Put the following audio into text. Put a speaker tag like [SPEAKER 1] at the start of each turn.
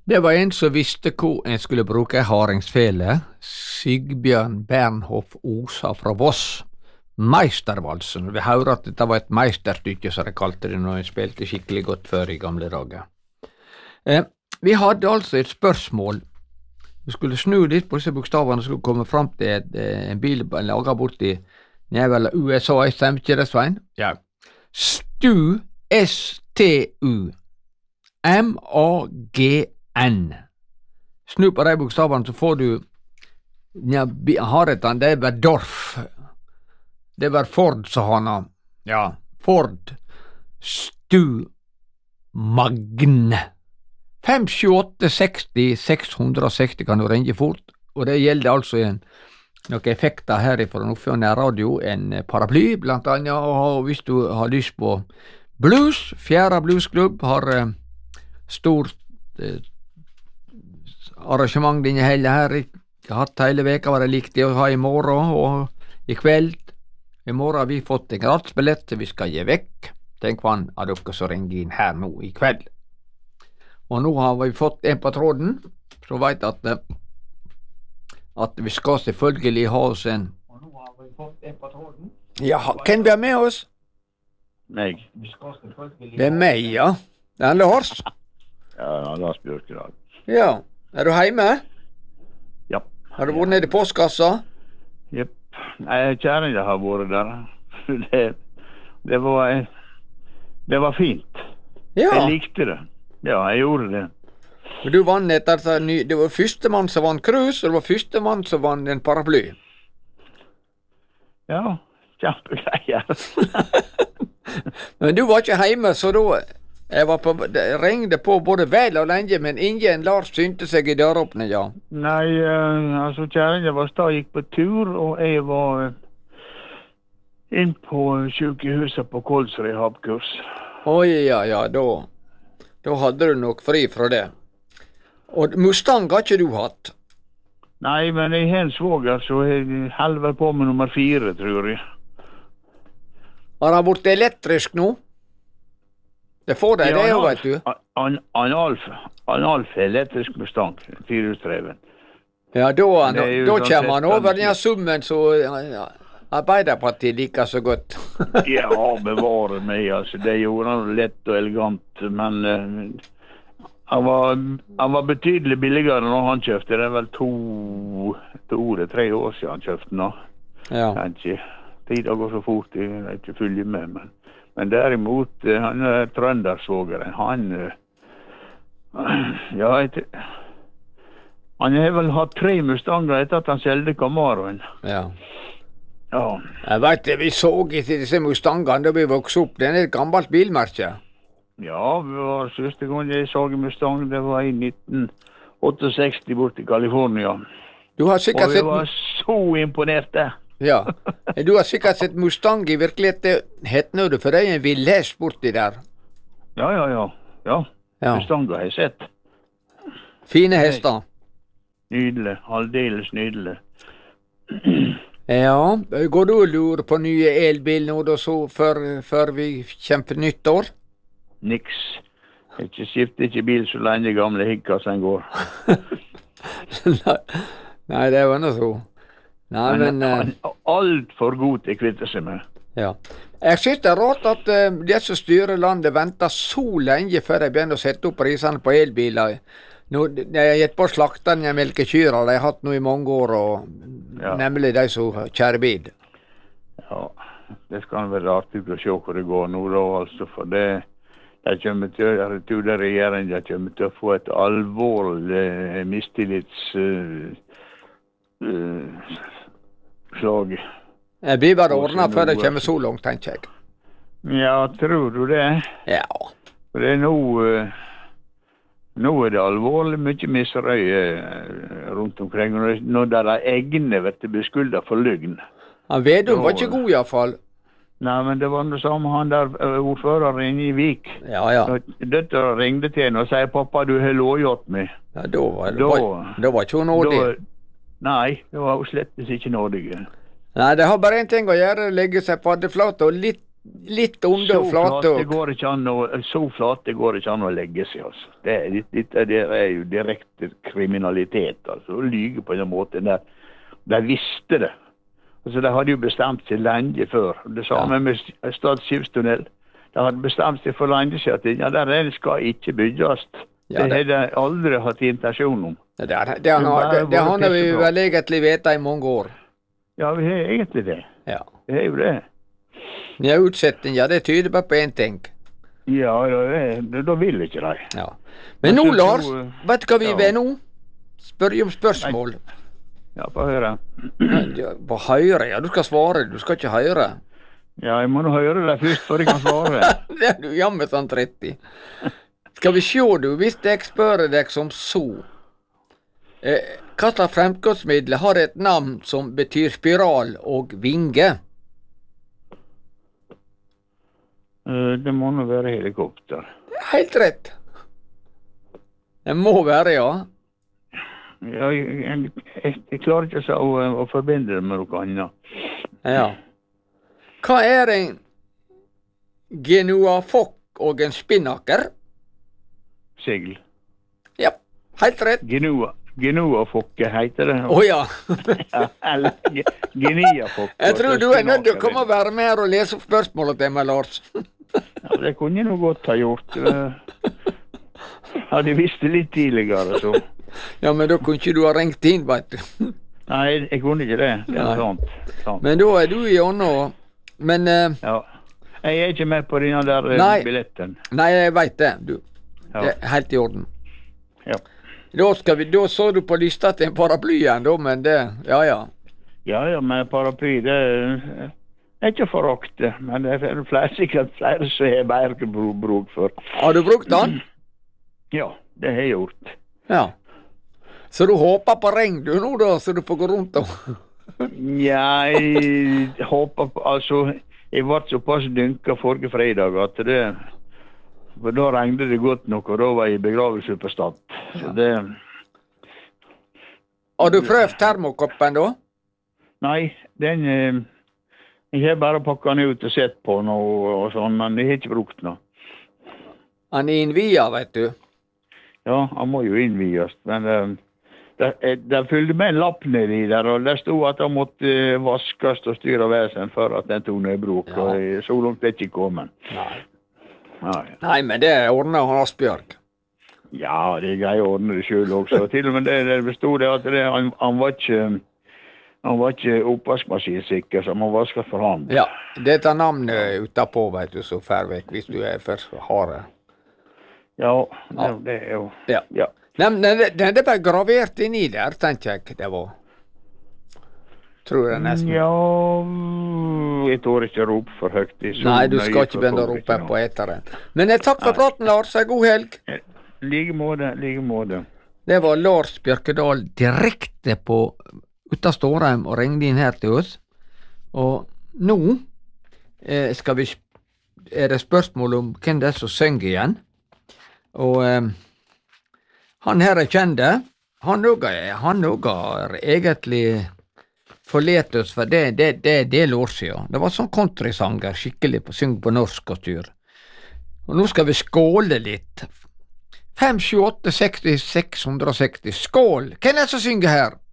[SPEAKER 1] Det var en som visste hvor en skulle bruke haringsfele. Sigbjørn Bernhoff Osa fra Voss. Meistervalsen. Vi hører at dette var et meisterstykke, som de kalte det når en spilte skikkelig godt før i gamle dager. Vi hadde altså et spørsmål. Vi skulle snu litt på disse bokstavene, skulle komme fram til en bil laget borti Njævela USA, stemmer ikke det, Svein? Ja. STU, S-T-U, M-A-G-N. Snu på de bokstavene, så får du Haretan, det var Dorf. Det var Ford, sa han. Ja, Ford. STU, Magne. 57860 kan du ringe fort, og det gjelder altså noen effekter herifra Nordfjord radio, en paraply blant annet, og hvis du har lyst på blues, Fjæra bluesklubb har stort arrangement denne helgen her, hatt hele veka, var det likt å ha i morgen og i kveld. I morgen har vi fått en gratisbillett vi skal gi vekk. Tenk hva av dere som ringer inn her nå i kveld. Og nå har vi fått en på tråden, så vet at vi skal selvfølgelig ha oss en. Og nå har vi fått en på tråden. Ja, hvem er med oss?
[SPEAKER 2] Meg.
[SPEAKER 1] Det er meg, ja. Det er Lars.
[SPEAKER 2] Ja, Lars Bjørkedal.
[SPEAKER 1] Ja, er du hjemme?
[SPEAKER 2] Ja.
[SPEAKER 1] Har du vært nede i postkassa?
[SPEAKER 2] Jepp. Nei, kjæringen har vært der. Det var fint.
[SPEAKER 1] Ja.
[SPEAKER 2] Jeg likte det. Ja, jeg gjorde det.
[SPEAKER 1] Men du vant det var førstemann som vant cruise, og det var førstemann som vant en paraply.
[SPEAKER 2] Ja, kjempegreier.
[SPEAKER 1] Men du var ikke hjemme, så da jeg ringde på både vel og lenge, men ingen Lars synte seg i døråpninga.
[SPEAKER 2] Nei, altså kjæringen var gikk på tur, og jeg var inn på sykehuset på Kols rehabkurs.
[SPEAKER 1] Oi, ja, da hadde du nok fri fra det. Og Mustang har ikke du hatt?
[SPEAKER 2] Nei, men jeg har en svoger, så jeg helver på med nummer 4, tror jeg.
[SPEAKER 1] Har han blitt elektrisk nå? Det får deg det, vet du.
[SPEAKER 2] Analf elektrisk Mustang, 4-hjulsdreven.
[SPEAKER 1] Ja, da kommer han over den summen, så Arbeiderpartiet liker så godt.
[SPEAKER 2] Ja, bevare meg, altså. Det gjorde han lett og elegant, men han var betydelig billigere når han kjøpte. Det er vel 2-3 år siden han kjøpte den.
[SPEAKER 1] Ja.
[SPEAKER 2] Tiden går så fort, jeg er ikke følge med, men derimot, han er trøndersvågeren. Han har vel hatt 3 Mustanger etter at han selgte Camaroen.
[SPEAKER 1] Ja.
[SPEAKER 2] Ja.
[SPEAKER 1] Jeg vet vi så etter disse Mustangene da vi vokste opp. Det er et gammelt bilmerke.
[SPEAKER 2] Ja, det var første gang jeg så Mustang, det var i 1968 bort i California.
[SPEAKER 1] Du har sikkert
[SPEAKER 2] og jeg var så imponert der.
[SPEAKER 1] Ja, du har sikkert sett Mustang i virkeligheten, hetner det, for det er en villhest borti der.
[SPEAKER 2] Ja. Mustang har jeg sett.
[SPEAKER 1] Fine hester.
[SPEAKER 2] Nydelig, aldeles nydelig.
[SPEAKER 1] Ja, går du og lurer på nye elbil nå da, så før vi kjemper nyttår?
[SPEAKER 2] Niks. Jeg skifter ikke bil så lenge gamle hikkasen går.
[SPEAKER 1] Nei, det var noe så. Nei, men
[SPEAKER 2] alt for god til å kvitte seg med.
[SPEAKER 1] Ja. Jeg synes det er rart at de som styrer landet venter så lenge før de begynner å sette opp prisene på elbiler. Nå, jeg har gitt på slakterne melkekyrer, de har hatt noe i mange år, nemlig de som kjærer bil.
[SPEAKER 2] Ja, det skal være rart å se hvor det går nå da, altså, for det kommer til, jeg tror det regjeringen kommer til å få et alvorlig mistillitsslag.
[SPEAKER 1] Det blir bare ordnet før det kommer så langt, tenker jeg.
[SPEAKER 2] Ja, tror du det?
[SPEAKER 1] Ja.
[SPEAKER 2] For det er nå er det alvorlig mye misrøye rundt omkring, når de egne vet beskyldet for løgn.
[SPEAKER 1] Han Vedum var ikke god i hvert fall.
[SPEAKER 2] Nei, men det var det samme han der ordføreren inne i Vik.
[SPEAKER 1] Ja.
[SPEAKER 2] Døtteren ringte til henne og sier, pappa, du har lovgjort meg.
[SPEAKER 1] Ja, da var ikke hun nådig.
[SPEAKER 2] Nei, det var slett ikke nådig.
[SPEAKER 1] Nei, det har bare en ting å gjøre, legge seg paddeflat og litt litt onde og flate
[SPEAKER 2] det går ikke an så flate går det ikke an å legge seg, altså. Dette er jo direkte kriminalitet, altså. Å lyge på den måten der. De visste det. Altså, de hadde jo bestemt seg lenge før. Det samme med Stad skipstunnel. De hadde bestemt seg for lenge siden at ja, den skal ikke bygges. Det har de aldri hatt intensjon om.
[SPEAKER 1] Det har vi vel egentlig veta i mange år.
[SPEAKER 2] Ja, vi har egentlig det.
[SPEAKER 1] Ja.
[SPEAKER 2] Vi har jo det.
[SPEAKER 1] Ja, utsetting, det tyder bare på en ting.
[SPEAKER 2] Ja, da vil ikke de.
[SPEAKER 1] Ja. Men nå, Lars, vet du hva vi vil nå? Spør om spørsmål.
[SPEAKER 2] Ja, på høyre.
[SPEAKER 1] På høyre, ja, du skal svare, du skal ikke høre.
[SPEAKER 2] Ja, jeg må nå høre det først, før jeg kan svare.
[SPEAKER 1] Det er du jammet sånn 30. Skal vi se, du, hvis jeg spør deg som så. Hva slags fremkomstmiddel har et navn som betyr spiral og vinge?
[SPEAKER 2] Det må nå være helikopter.
[SPEAKER 1] Helt rett. Det må være, ja.
[SPEAKER 2] Ja, jeg klarer ikke å forbinde det med noe annet.
[SPEAKER 1] Ja. Hva er en genuafokk og en spinnaker?
[SPEAKER 2] Segl.
[SPEAKER 1] Ja, helt rett.
[SPEAKER 2] Genuafokke heter det.
[SPEAKER 1] Åja.
[SPEAKER 2] Eller geniafokke.
[SPEAKER 1] Jeg tror du er nødt til å komme og være med her og lese opp spørsmålet til meg, Lars.
[SPEAKER 2] Ja, det kunne jeg nå godt ha gjort. Hadde jeg visst det litt tidligere, så.
[SPEAKER 1] Ja, men da kunne ikke du ha ringt inn, vet du.
[SPEAKER 2] Nei, jeg kunne ikke det. Det er sant.
[SPEAKER 1] Men da er du i ånda. Men
[SPEAKER 2] ja. Jeg er ikke med på denne der billetten.
[SPEAKER 1] Nei, jeg vet det, du.
[SPEAKER 2] Ja.
[SPEAKER 1] Det er helt i orden.
[SPEAKER 2] Ja.
[SPEAKER 1] Da så du på lista til en paraply igjen, da, men det, ja.
[SPEAKER 2] Ja, men paraply, det er ikke forakte, men det er sikkert flere som har bedre bruk for.
[SPEAKER 1] Har du brukt den?
[SPEAKER 2] Ja, det har jeg gjort.
[SPEAKER 1] Ja. Så du håper på regn du nå da, så du får gå rundt og...
[SPEAKER 2] Ja, jeg håper på, altså, jeg ble såpass dynket forrige fredag at det, for da regnet det godt nok, og da var jeg i begravelse på Stad. Så det...
[SPEAKER 1] Har du prøvd termokoppen da?
[SPEAKER 2] Nei, den, jeg har bare pakket den ut og sett på noe og sånn, men jeg har ikke brukt noe.
[SPEAKER 1] Han er innvia, vet du.
[SPEAKER 2] Ja, han må jo innvies, men det fyllde med en lapp nedi der, og det stod at han måtte vaskes og styre vesen for at den tog ned i bruk, og så langt er ikke kommet. Nei,
[SPEAKER 1] men det ordner han Asbjørg.
[SPEAKER 2] Ja, det er greit å ordne det selv også. Til og med det stod det at han var ikke oppvaskmaskinsikker, så man vasket for hand.
[SPEAKER 1] Ja, det tar navnet utenpå, vet du, så fær vekk, hvis du er for hard.
[SPEAKER 2] Ja, det er jo... Ja.
[SPEAKER 1] Nei, men det er bare gravert inn i der, tenker jeg det var. Tror jeg nesten.
[SPEAKER 2] Ja, jeg tror ikke rope for høyt.
[SPEAKER 1] Nei, du skal ikke begynne å rope på eteren. Men takk for praten, Lars. God helg.
[SPEAKER 2] Like måte.
[SPEAKER 1] Det var Lars Bjørkedal direkte på Utta Stårheim og ringde inn her til oss. Og nå er det spørsmål om hvem det er som synger igjen. Og han her jeg kjente, han også har egentlig forlet oss, for det er år siden. Det var sånn countrysanger, skikkelig på syng på norsk og styr. Og nå skal vi skåle litt. 5, 7, 8, 60, 660, skål! Hvem er det som synger her?